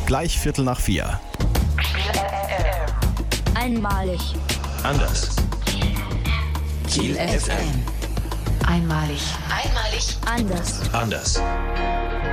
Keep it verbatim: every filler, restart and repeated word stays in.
gleich Viertel nach vier. Einmalig. Anders. Kiel F M. Einmalig. Einmalig. Anders. Anders.